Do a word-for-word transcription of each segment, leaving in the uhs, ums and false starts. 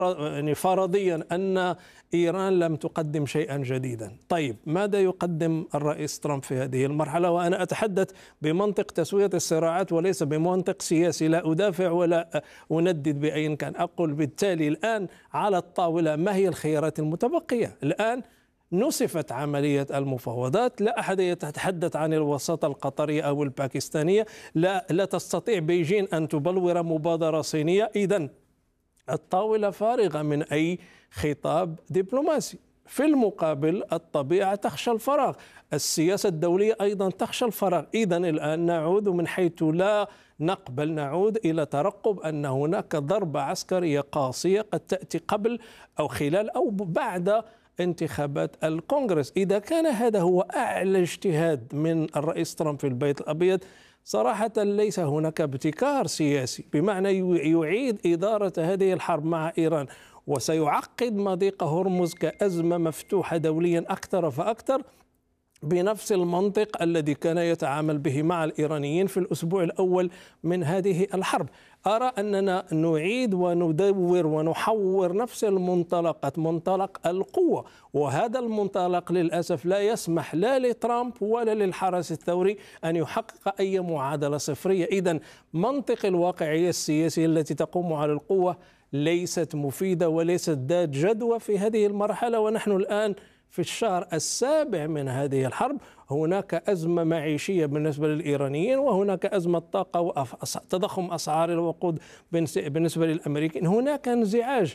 يعني فرضيا أن إيران لم تقدم شيئا جديدا. طيب ماذا يقدم الرئيس ترامب في هذه المرحلة؟ وأنا أتحدث بمنطق تسوية الصراعات وليس بمنطق سياسي، لا أدافع ولا أندد بأي كان. أقول بالتالي الآن على الطاولة ما هي الخيارات المتبقية؟ الآن نسفت عملية المفاوضات، لا أحد يتحدث عن الوساطة القطرية أو الباكستانية، لا, لا تستطيع بيجين أن تبلور مبادرة صينية. إذن الطاولة فارغة من أي خطاب دبلوماسي. في المقابل الطبيعة تخشى الفراغ، السياسة الدولية أيضا تخشى الفراغ. إذن الآن نعود من حيث لا نقبل، نعود إلى ترقب أن هناك ضربة عسكرية قاسية قد تأتي قبل أو خلال أو بعد انتخابات الكونغرس. إذا كان هذا هو أعلى اجتهاد من الرئيس ترامب في البيت الأبيض، صراحة ليس هناك ابتكار سياسي، بمعنى يعيد إدارة هذه الحرب مع إيران وسيعقد مضيق هرمز كأزمة مفتوحة دوليا أكثر فأكثر بنفس المنطق الذي كان يتعامل به مع الإيرانيين في الأسبوع الأول من هذه الحرب. أرى أننا نعيد وندور ونحور نفس المنطلقات، منطلق القوة، وهذا المنطلق للأسف لا يسمح لا لترامب ولا للحرس الثوري أن يحقق أي معادلة صفرية. إذن منطق الواقعية السياسية التي تقوم على القوة ليست مفيدة وليست ذات جدوى في هذه المرحلة. ونحن الآن في الشهر السابع من هذه الحرب، هناك أزمة معيشية بالنسبة للإيرانيين، وهناك أزمة طاقة وتضخم أسعار الوقود بالنسبة للأمريكيين. هناك انزعاج.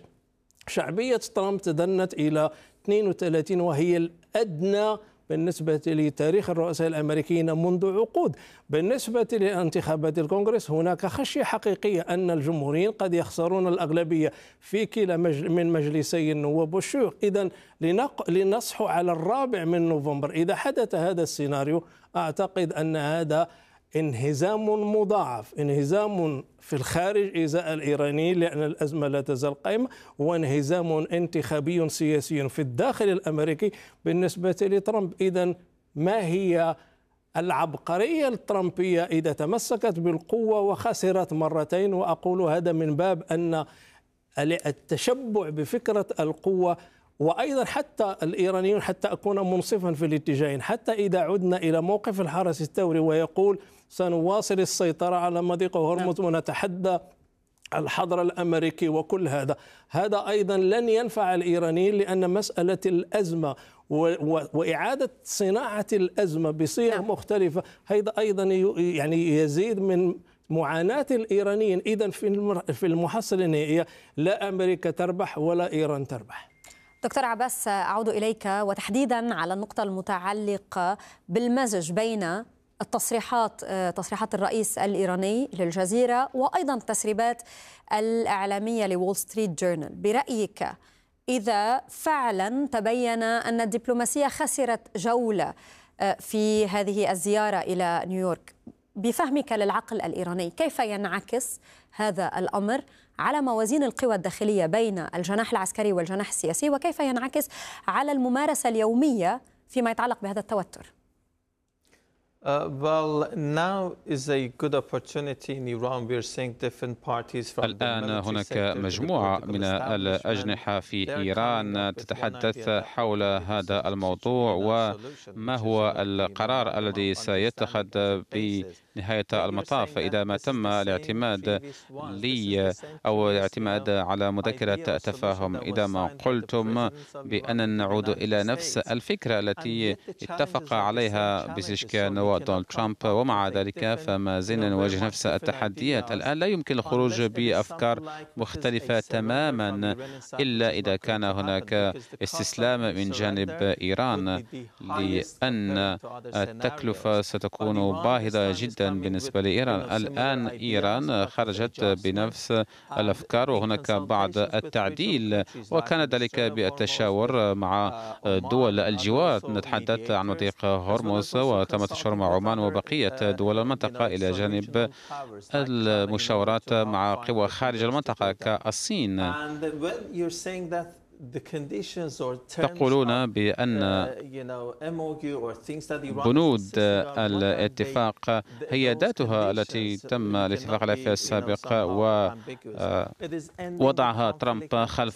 شعبية ترامب تدنت إلى اثنين وثلاثين وهي الأدنى بالنسبة لتاريخ الرؤساء الأمريكيين منذ عقود. بالنسبة لانتخابات الكونغرس هناك خشية حقيقية أن الجمهوريين قد يخسرون الأغلبية في كلا من مجلسي النواب والشيوخ. إذن لنصحوا على الرابع من نوفمبر. إذا حدث هذا السيناريو أعتقد أن هذا انهزام مضاعف، انهزام في الخارج إزاء الإيرانيين لأن الأزمة لا تزال قائمة، وانهزام انتخابي سياسي في الداخل الأمريكي بالنسبة لترامب. إذن ما هي العبقرية الترامبية إذا تمسكت بالقوة وخسرت مرتين؟ وأقول هذا من باب أن التشبع بفكرة القوة، وأيضا حتى الإيرانيون، حتى أكون منصفا في الاتجاهين، حتى إذا عدنا إلى موقف الحرس الثوري ويقول سنواصل السيطرة على مضيق هرمز ونتحدى الحظر الأمريكي وكل هذا، هذا أيضا لن ينفع الإيرانيين، لأن مسألة الأزمة وإعادة صناعة الأزمة بصيغ مختلفة هذا أيضا يعني يزيد من معاناة الإيرانيين. إذن في المحصلة النهائية لا أمريكا تربح ولا إيران تربح. دكتور عباس، أعود إليك وتحديدا على النقطة المتعلقة بالمزج بين التصريحات تصريحات الرئيس الإيراني للجزيرة وأيضا التسريبات الإعلامية لول ستريت جورنال. برأيك إذا فعلا تبين أن الدبلوماسية خسرت جولة في هذه الزيارة إلى نيويورك، بفهمك للعقل الإيراني كيف ينعكس هذا الأمر على موازين القوى الداخلية بين الجناح العسكري والجناح السياسي، وكيف ينعكس على الممارسة اليومية فيما يتعلق بهذا التوتر؟ Uh, well, now is a good opportunity in Iran. We are seeing different parties from الآن هناك مجموعة من الأجنحة في إيران تتحدث حول هذا الموضوع وما هو القرار الذي سيتخذ بنهاية المطاف إذا ما تم الاعتماد لي أو الاعتماد على مذكرة تفاهم. إذا ما قلتم بأن نعود إلى نفس الفكرة التي اتفق عليها بزيشكيان ودونالد ترامب، ومع ذلك فما زلنا نواجه نفس التحديات. الآن لا يمكن الخروج بأفكار مختلفة تماما إلا إذا كان هناك استسلام من جانب إيران، لأن التكلفة ستكون باهظة جدا بالنسبة لإيران. الآن إيران خرجت بنفس الأفكار وهناك بعض التعديل، وكان ذلك بالتشاور مع دول الجوار. نتحدث عن مضيق هرمز وتم التشاور مع عمان وبقية دول المنطقة إلى جانب المشاورات مع قوى خارج المنطقة كالصين. تقولون بأن بنود الاتفاق هي ذاتها التي تم الاتفاق عليها في السابق ووضعها ترامب خلف